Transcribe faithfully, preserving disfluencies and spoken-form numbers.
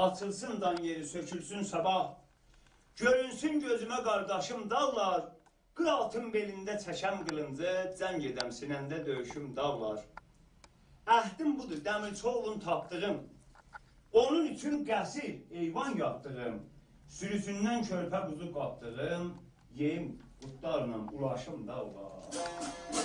Açılsın dan yeri, sökülsün sabah. Görünsün gözüme kardeşim dağlar. Qıratın belində çəkəm qılıncı, cəng edəm sinəndə döyüşüm dağlar. Əhdim budur, Dəmirçioğlun tapdığım. Onun üçün qəsir, eyvan yapdığım. Sürüsündən körpə quzu qapdığım. Yeyim qutlarla ulaşım dağlar.